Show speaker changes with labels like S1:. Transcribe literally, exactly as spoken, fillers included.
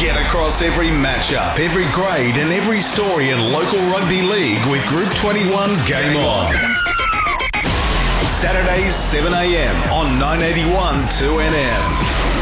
S1: Get across every matchup, every grade and every story in local rugby league with Group twenty-one Game On. Saturdays seven a.m. on nine eighty-one two N M.